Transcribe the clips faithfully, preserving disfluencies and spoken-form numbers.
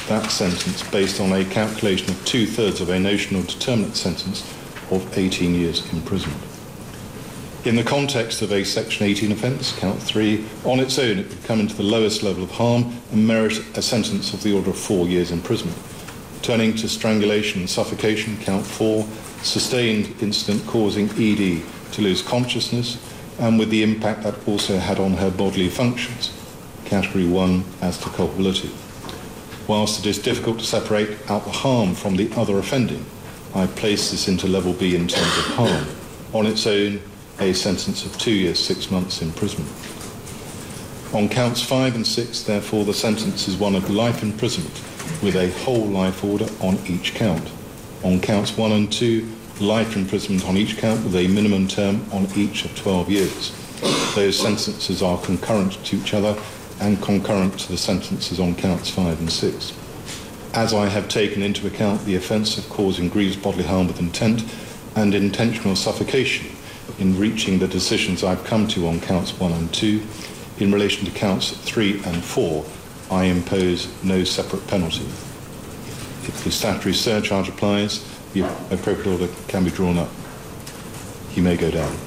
that sentence based on a calculation of two-thirds of a notional determinate sentence of eighteen years imprisonment. In the context of a Section eighteen offence, count three, on its own it would come into the lowest level of harm and merit a sentence of the order of four years imprisonment. Turning to strangulation and suffocation, count four, sustained incident causing E D to lose consciousness and with the impact that also had on her bodily functions, category one as to culpability. Whilst it is difficult to separate out the harm from the other offending, I place this into level B in terms of harm. On its own, a sentence of two years, six months imprisonment. On counts five and six, therefore, the sentence is one of life imprisonment with a whole life order on each count. On counts one and two, life imprisonment on each count with a minimum term on each of twelve years. Those sentences are concurrent to each other and concurrent to the sentences on counts five and six. As I have taken into account the offence of causing grievous bodily harm with intent and intentional suffocation in reaching the decisions I've come to on counts one and two, in relation to counts three and four, I impose no separate penalty. If the statutory surcharge applies, the appropriate order can be drawn up. He may go down.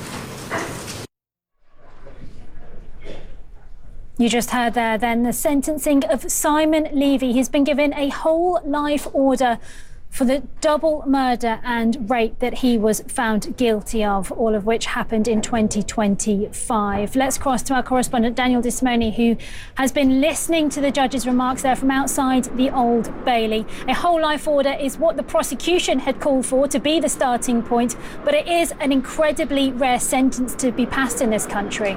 You just heard there then the sentencing of Simon Levy. He's been given a whole life order for the double murder and rape that he was found guilty of, all of which happened in twenty twenty-five. Let's cross to our correspondent Daniel Dismoni, who has been listening to the judge's remarks there from outside the Old Bailey. A whole life order is what the prosecution had called for to be the starting point, but it is an incredibly rare sentence to be passed in this country.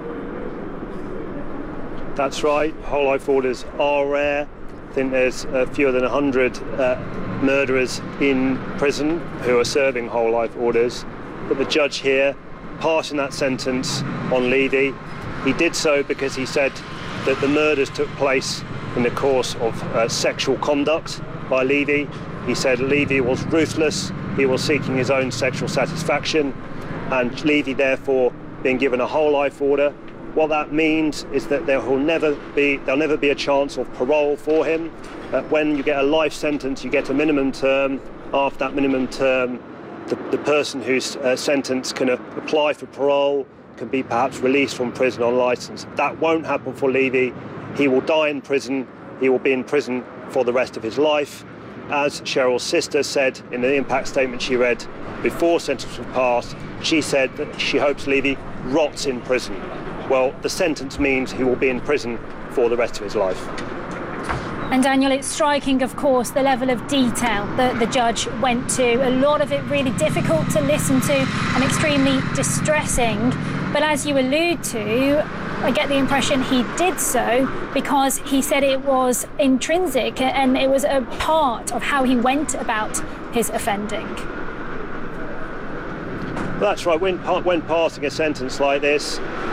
That's right, whole life orders are rare. I think there's uh, fewer than one hundred uh, murderers in prison who are serving whole life orders. But the judge here, passing that sentence on Levy, he did so because he said that the murders took place in the course of uh, sexual conduct by Levy. He said Levy was ruthless, he was seeking his own sexual satisfaction, and Levy therefore being given a whole life order. What that means is that there will never be there'll never be a chance of parole for him. Uh, when you get a life sentence, you get a minimum term. After that minimum term, the, the person who's uh, sentenced can uh, apply for parole, can be perhaps released from prison on licence. That won't happen for Levy. He will die in prison. He will be in prison for the rest of his life. As Cheryl's sister said in the impact statement she read before sentence was passed, she said that she hopes Levy rots in prison. Well, the sentence means he will be in prison for the rest of his life. And Daniel, it's striking, of course, the level of detail that the judge went to. A lot of it really difficult to listen to and extremely distressing. But as you allude to, I get the impression he did so because he said it was intrinsic and it was a part of how he went about his offending. That's right. When, when passing a sentence like this,